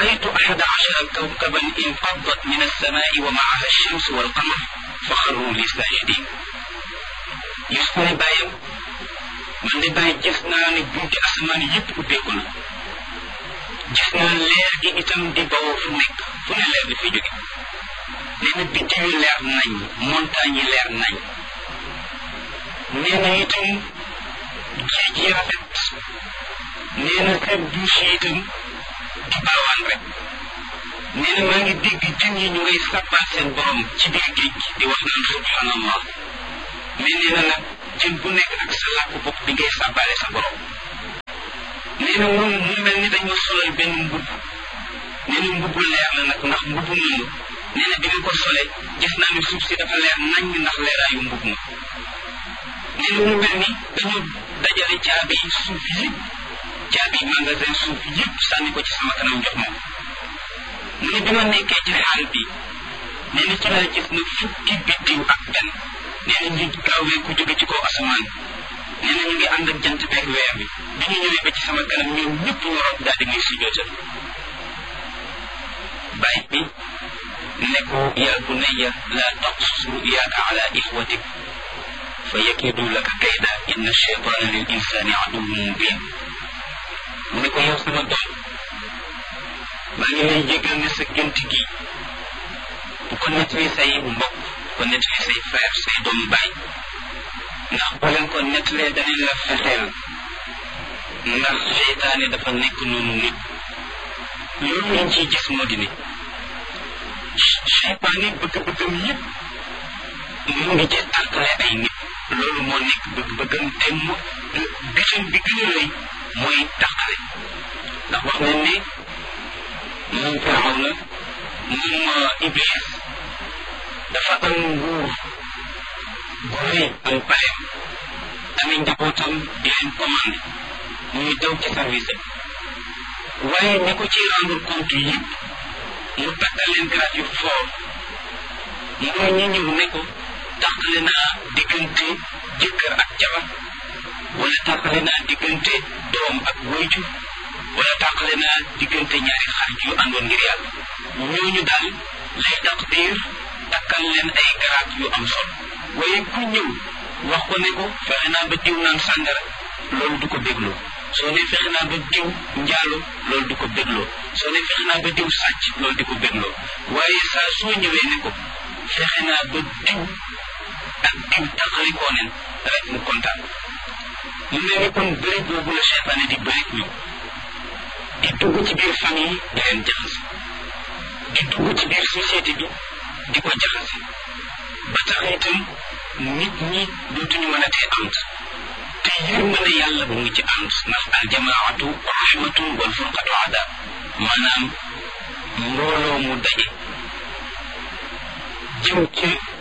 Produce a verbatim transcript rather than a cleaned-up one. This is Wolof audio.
رأيت أحد عشر كوكبا انفضت من السماء ومعها الشمس والقمر فخروا لي ساجدين يسمى بايم من دي باي جسنا ني بنتي أسمان يب ubbeeku na gis naa leer gi itam di bawoo fu nekk fu ne leer di fi jóge nee na biddiw yi leer nañ montagne yi leer nañ nee na itam géej yi rafet nee na seen douche yi itam di baawaan rek nee na maa ngi dégg jën yi ñu ngay sàbbal seen borom ci biir géej gi di wax naan subhanallah mais nee na nag jën bu nekk ak sa làkk bopp bi ngay sàbbale sa borom nee na moom mu mel ni dañ ma solal benn mbubb nee na mbubbu leer la nag ndax mbubbu moomu nee na bi nga ko solee gis naa ne suuf si dafa leer nañ ndax leeraayu mbubb ma nee na mu mel ni dañu dajale caabi suuf yëpp caabi magasin suuf yëpp sànni ko ci sama kanam jox ma mu ne bi ma nekkee ci xaal bi nee na ci laa gis na fukki biddiw ak benn nee na ñu gaawee ku jóge ci kaw asamaan nee na ñu ngi ànd ak jant beeg weer bi bi ñu ñëwee ba ci sama kanam ñoom ñëpp ñu rob daal di muy sujjootal baay bi ne ko yaa bunayya laa taqsus ru'yaaka ala ixwatik fa yakidu laka kayda inna shaytaana lil insaani aduwwun mubin mu ne ko yow sama doom maa ngi lay jégal ne sa gént gi bu ko nettali say mbokk bu ko nettali say frère say doomu baay ndax boo leen ko nettalee danañ la fexeel ndax seytaane dafa nekk noonu nit loolu lañ ciy gis moo di ne seytaane bëgg-bëggam yëpp mu ngi ci tàqale ay nit loolu moo nekk bëgg-bëggam te mu bitam bi gën a rëy mooy tàqale ndax wax nañ ne moom firaw na moom iblis dafa am nguur bu rëy am paleem amee njabootam di leen commandé muy daw ci service waaye ñi ko ci rendre compte yëpp mu takkal leen grade yu fort mooy ñi ñëw ne ko tàqale naa diggante jëkkër ak jabar wala tàqale naa diggante doom ak wayjur wala tàqale naa diggante ñaari xarit yu àndoon ngir yàlla ñooñu daal lay taqdir takkal leen ay grade yu am solo waaye ku ñëw wax ko ne ko fexe naa ba diw naan sàngara loolu du ko bégloo soo ne fexe naa ba diw njaalo loolu du ko bégloo soo ne fexe naa ba diw sàcc loolu di ko bégloo waaye saa soo ñëwee ne ko fexe naa ba diw ak diw taxalikoo nen rek mu kontaan mu mel ni kon bëri boobu la seytaane di bëri ñëw di dugg ci biir famille di leen jaxase di dugg ci biir société bi di ko jaxase ba tax itam nit ñi dootuñu mën a tee ànd te yërmande yàlla bu ngi ci ànd ndax aljamaatu rahmatun wal furqatu adab maanaam mbooloo mu daje jëm ci